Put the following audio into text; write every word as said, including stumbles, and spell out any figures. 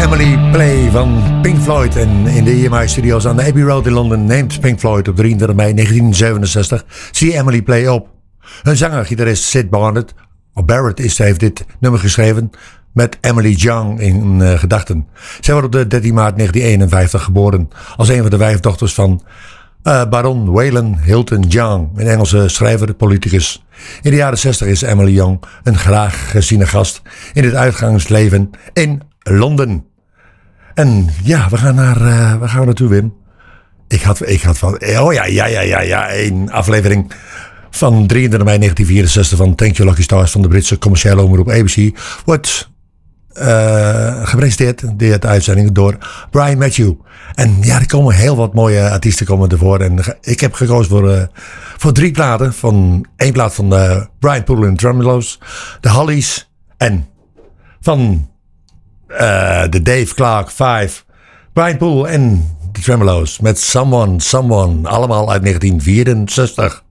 Emily Play van Pink Floyd. En in de E M I Studios aan de Abbey Road in Londen neemt Pink Floyd op drieëntwintig mei negentien zevenenzestig zie Emily Play op. Hun zanger-gitarist Syd Barrett, of Barrett is, heeft dit nummer geschreven met Emily Young in uh, gedachten. Zij wordt op de dertien maart negentien eenenvijftig geboren als een van de vijf dochters van uh, baron Waylon Hilton Young, een Engelse schrijver, politicus. In de jaren zestig is Emily Young een graag geziene gast in het uitgangsleven in Londen. En ja, we gaan naar, uh, waar gaan we naartoe, Wim? Ik had, ik had van, oh ja, ja, ja, ja, ja, een aflevering van drieëntwintig mei negentien vierenzestig van Thank You Lucky Stars van de Britse commerciële omroep A B C wordt uh, gepresenteerd, de uitzending, door Brian Matthew. En ja, er komen heel wat mooie artiesten komen ervoor. En ik heb gekozen voor, uh, voor drie platen. Van één plaat van uh, Brian Poole en Tremeloes, de Hollies en van uh, de Dave Clark Five, Brian Poole en de Tremeloes met Someone, Someone, allemaal uit negentien vierenzestig.